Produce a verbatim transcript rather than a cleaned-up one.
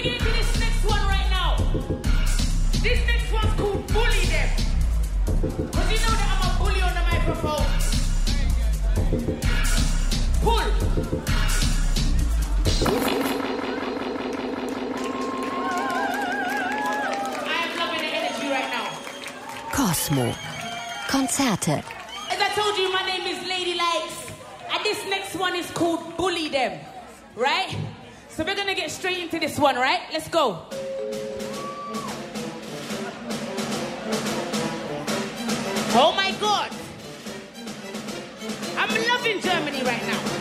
get into this next one right now. This next one's called Bully Them. Because you know that I'm a bully on the microphone. Pull. I am loving the energy right now. Cosmo. Konzerte. As I told you, my name is Lady Likes. And this next one is called Bully Them. Right? So we're gonna get straight into this one, right? Let's go. Oh my God. I'm loving Germany right now.